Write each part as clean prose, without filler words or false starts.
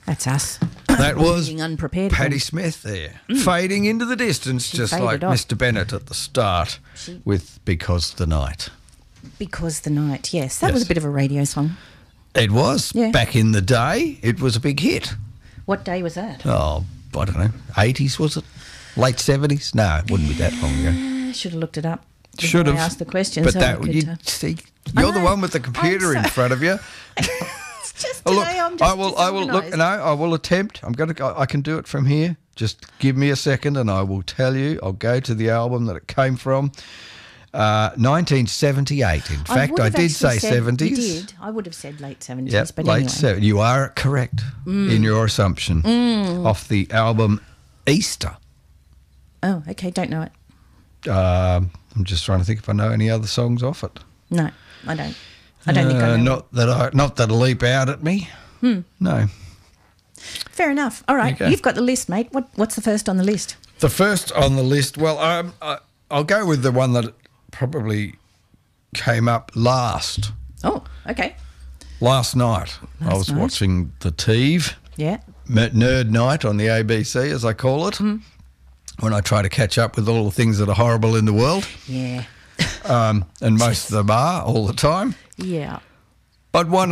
That's us. That was Being unprepared. Patti Smith there, fading into the distance, just like faded off. Mr. Bennett at the start with Because the Night. Because the Night, yes. That Yes. was a bit of a radio song. It was. Yeah. Back in the day, it was a big hit. What day was that? Oh, I don't know, 80s was it? Late 70s? No, it wouldn't be that long ago. I should have looked it up. Should before have. I asked the question. But so that, I could, you see, you're the know. one with the computer in I'm front of you. It's just Oh, today look, I'm just I will look. disorganised. No, I will attempt. I can do it from here. Just give me a second, and I will tell you. I'll go to the album that it came from. 1978. In fact, would I have did actually say said- 70s. You did. I would have said late 70s, Yep, but late anyway. 70s. You are correct in your assumption. Off the album Easter. Oh, okay. Don't know it. I'm just trying to think if I know any other songs off it. No, I don't. I don't think I know. Not that leap out at me. No. Fair enough. All right. Okay. You've got the list, mate. What's the first on the list? The first on the list, well, I'll go with the one that probably came up last. Oh, okay. Last night, I was night. watching the TEVE, Yeah. Nerd Night on the ABC, as I call it, when I try to catch up with all the things that are horrible in the world, Yeah. and most of them are all the time. Yeah. But one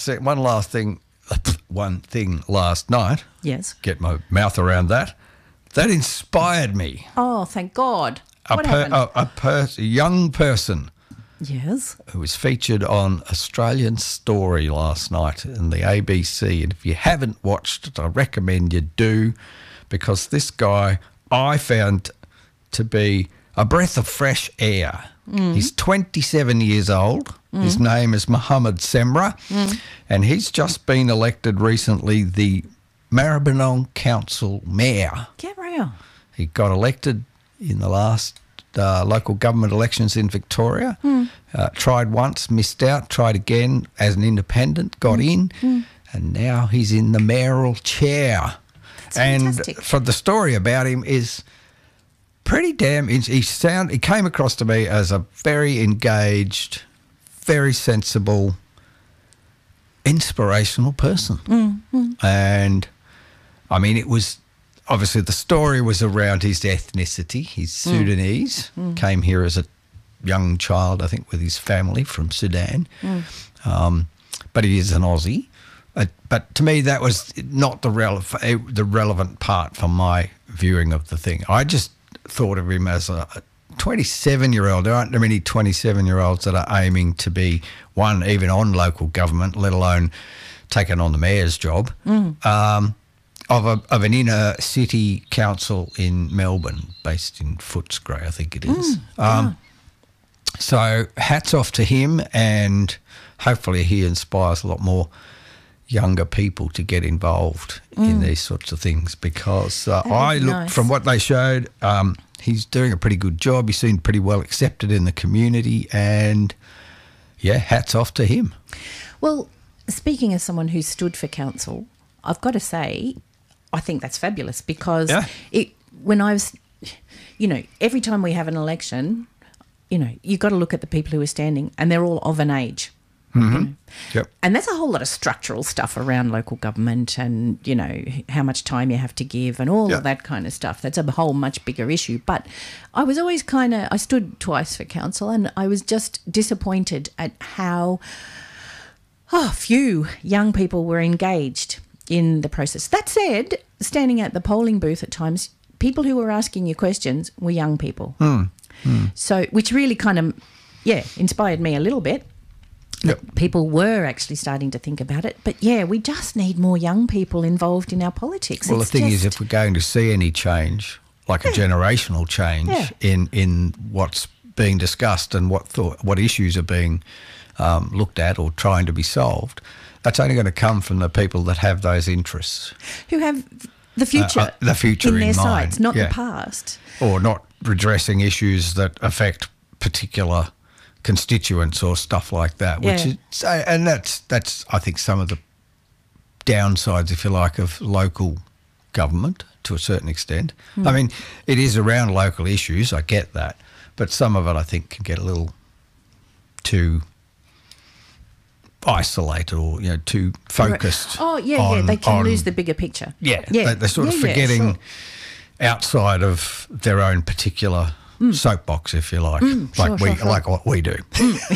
thing last night, Yes. get my mouth around that inspired me. Oh, thank God. What happened? A young person Yes. who was featured on Australian Story last night in the ABC. And if you haven't watched it, I recommend you do, because this guy I found to be a breath of fresh air. He's 27 years old. His name is Mohammed Semra, and he's just been elected recently the Maribyrnong Council Mayor. Get real. He got elected in the last local government elections in Victoria. Tried once, missed out, tried again as an independent, got in, and now he's in the mayoral chair. That's and fantastic. for the story about him is pretty damn. He came across to me as a very engaged, very sensible, inspirational person. And I mean, it was obviously the story was around his ethnicity. He's Sudanese, came here as a young child, I think, with his family from Sudan. But he is an Aussie. But to me, that was not the relevant part for my viewing of the thing. I just thought of him as a 27-year-old. There aren't many 27-year-olds that are aiming to be, one, even on local government, let alone taking on the mayor's job, of an inner city council in Melbourne, based in Footscray, I think it is. So hats off to him, and hopefully he inspires a lot more younger people to get involved in these sorts of things, because I look nice. from what they showed, he's doing a pretty good job. He seemed pretty well accepted in the community, and yeah, hats off to him. Well, speaking as someone who stood for council, I've got to say, I think that's fabulous, because when I was, every time we have an election, you've got to look at the people who are standing, and they're all of an age. Yep. And there's a whole lot of structural stuff around local government, and, how much time you have to give and all of that kind of stuff. That's a whole much bigger issue. But I was always I stood twice for council, and I was just disappointed at how few young people were engaged in the process. That said, standing at the polling booth at times, people who were asking you questions were young people. So, which really kind of, inspired me a little bit. Yep. People were actually starting to think about it. But, we just need more young people involved in our politics. Well, It's the thing is, just- if we're going to see any change, like a generational change in what's being discussed and what issues are being looked at or trying to be solved, that's only going to come from the people that have those interests. who have the future, in their mind, sights, not yeah. the past. Or not redressing issues that affect particular constituents or stuff like that. Which is, and that's I think some of the downsides, if you like, of local government to a certain extent. I mean, it is around local issues, I get that, but some of it I think can get a little too isolated or too focused. Oh yeah, they can lose the bigger picture. Yeah. They're sort of forgetting outside of their own particular soapbox, if you like, like what we do.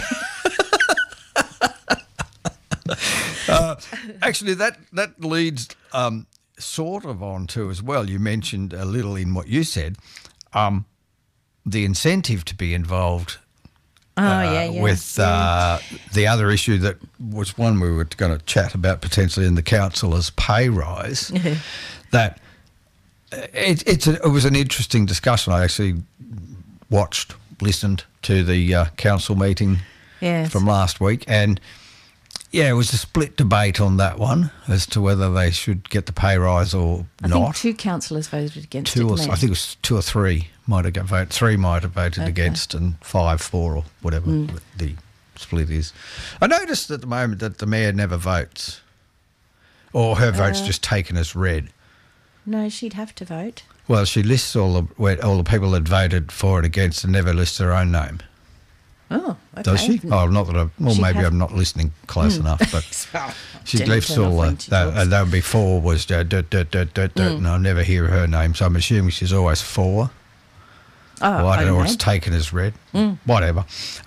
Actually, that leads sort of on to as well. You mentioned a little in what you said, the incentive to be involved. With the other issue that was one we were going to chat about potentially in the councillors' pay rise, that it was an interesting discussion. I actually listened to the council meeting from last week, and it was a split debate on that one as to whether they should get the pay rise or not. I think 2 councillors voted against it. I think it was 2 or 3 might have voted. 3 might have voted against, and 5 for, or whatever the split is. I noticed at the moment that the mayor never votes, or her vote's just taken as read. No, she'd have to vote. Well, she lists all the people that voted for and against, and never lists her own name. Oh, okay. Does she? Oh, not that maybe I'm not listening close enough, but she lists all that would be 4 was and I never hear her name, so I'm assuming she's always 4. Oh, well, I don't know what's taken as read. Whatever.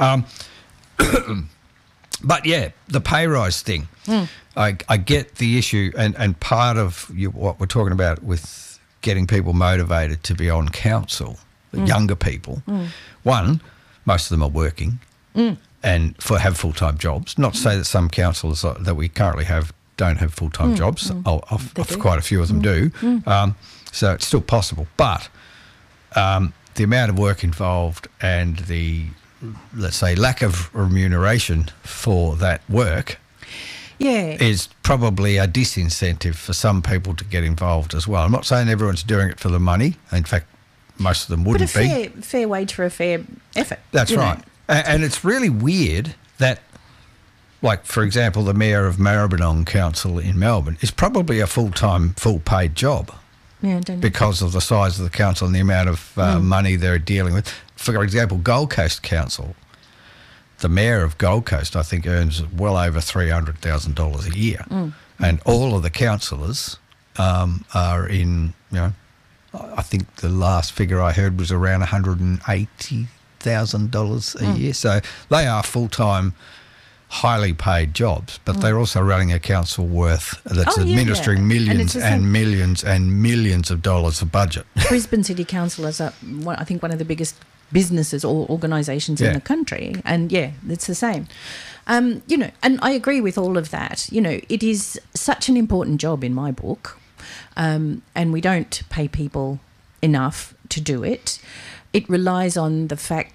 But the pay rise thing. I get the issue, and part of what we're talking about with getting people motivated to be on council, younger people. One, most of them are working and have full-time jobs. Not to say that some councillors that we currently have don't have full-time jobs. Quite a few of them do. So it's still possible. But the amount of work involved and the, let's say, lack of remuneration for that work is probably a disincentive for some people to get involved as well. I'm not saying everyone's doing it for the money. In fact, most of them wouldn't be. But a fair wage for a fair effort. That's right. And it's really weird that, like, for example, the mayor of Maribyrnong Council in Melbourne is probably a full-time, full-paid job. Yeah, because of the size of the council and the amount of money they're dealing with. For example, Gold Coast Council, the mayor of Gold Coast, I think, earns well over $300,000 a year. And all of the councillors are in, I think the last figure I heard was around $180,000 a year. So they are full-time, highly paid jobs, but they're also running a council that's administering millions and millions and millions of dollars of budget. Brisbane City Council is, I think, one of the biggest businesses or organisations in the country, and it's the same. And I agree with all of that. It is such an important job in my book, and we don't pay people enough to do it. It relies on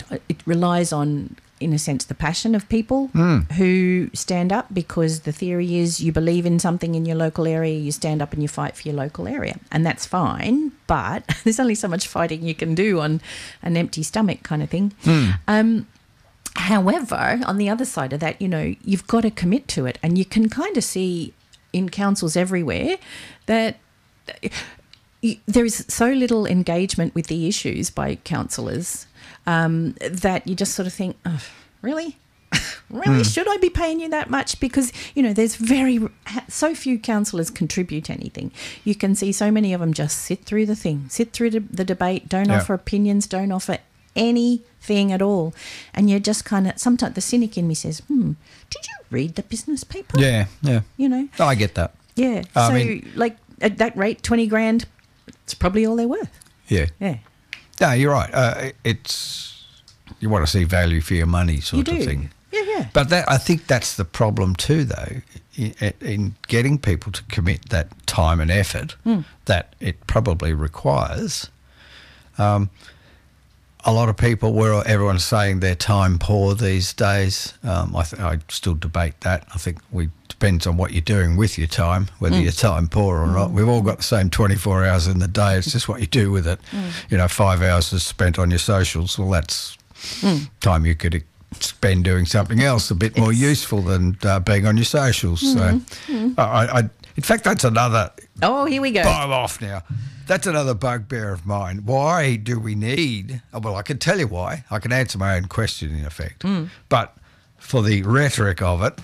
in a sense, the passion of people who stand up, because the theory is you believe in something in your local area, you stand up and you fight for your local area. And that's fine, but there's only so much fighting you can do on an empty stomach kind of thing. However, on the other side of that, you've got to commit to it. And you can kind of see in councils everywhere that there is so little engagement with the issues by councillors that you just sort of think, oh, really? Really? Should I be paying you that much? Because, there's so few councillors contribute anything. You can see so many of them just sit through the thing, sit through the debate, don't offer opinions, don't offer anything at all. And you're just kind of, sometimes the cynic in me says, did you read the business paper? Yeah. I get that. Yeah. Like, at that rate, 20 grand, it's probably all they're worth. Yeah. No, you're right. You want to see value for your money sort of thing. Yeah. But I think that's the problem too, though, in getting people to commit that time and effort that it probably requires. A lot of people, everyone's saying they're time poor these days. I still debate that. I think it depends on what you're doing with your time, whether you're time poor or not. We've all got the same 24 hours in the day. It's just what you do with it. 5 hours is spent on your socials. Well, that's time you could spend doing something else a bit more useful than being on your socials. So, in fact, that's another... Oh, here we go. I'm off now. That's another bugbear of mine. Why do we need... Well, I can tell you why. I can answer my own question, in effect. But for the rhetoric of it,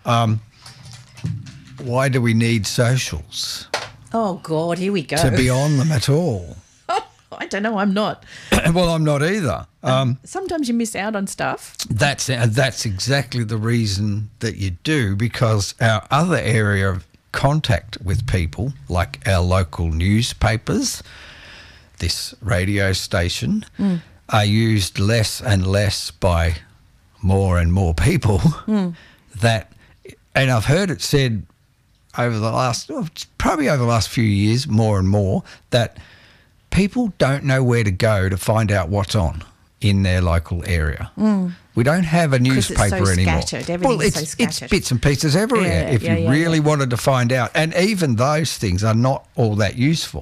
Why do we need socials? Oh, God, here we go. To be on them at all? I don't know, I'm not. Well, I'm not either. Sometimes you miss out on stuff. That's exactly the reason that you do, because our other area of contact with people, like our local newspapers, this radio station, are used less and less by more and more people. That, and I've heard it said over the last few years, more and more, that people don't know where to go to find out what's on in their local area. We don't have a newspaper it's so anymore. Scattered. Well, it's so scattered. It's bits and pieces everywhere. If you really wanted to find out, and even those things are not all that useful.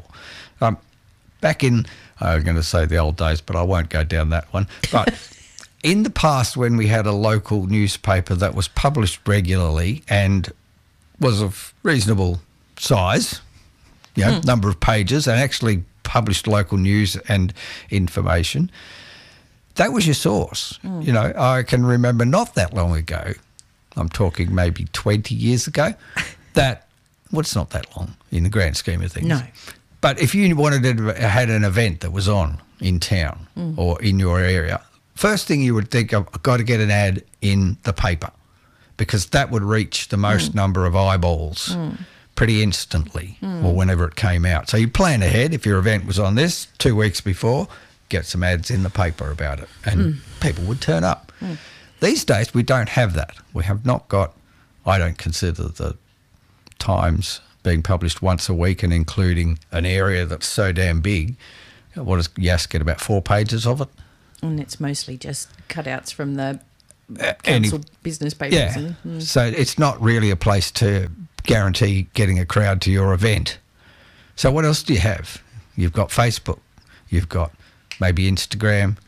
Back in, I was going to say the old days, but I won't go down that one. But in the past, when we had a local newspaper that was published regularly and was of reasonable size, number of pages, and actually published local news and information, that was your source. I can remember not that long ago, I'm talking maybe 20 years ago, it's not that long in the grand scheme of things. No. But if you had an event that was on in town or in your area, first thing you would think of, I've got to get an ad in the paper, because that would reach the most number of eyeballs pretty instantly, or whenever it came out. So you plan ahead. If your event was on this 2 weeks before, get some ads in the paper about it, and people would turn up. These days, we don't have that. We have not got, I don't consider the Times being published once a week and including an area that's so damn big. What does Yass get, about 4 pages of it? And it's mostly just cutouts from the council business papers. Yeah, so it's not really a place to guarantee getting a crowd to your event. So what else do you have? You've got Facebook, you've got maybe Instagram,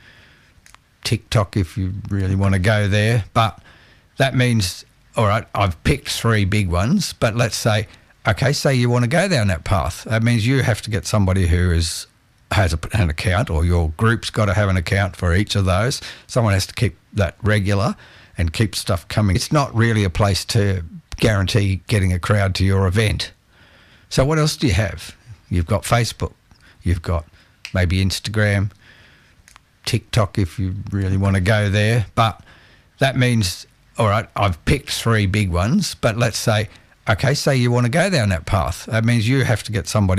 TikTok if you really want to go there. But that means, all right, I've picked 3 big ones, but let's say you want to go down that path. That means you have to get somebody who has an account, or your group's got to have an account for each of those. Someone has to keep that regular and keep stuff coming. It's not really a place to guarantee getting a crowd to your event. So what else do you have? You've got Facebook, you've got maybe Instagram, TikTok if you really want to go there. But that means, all right, I've picked 3 big ones, but let's say you want to go down that path. That means you have to get somebody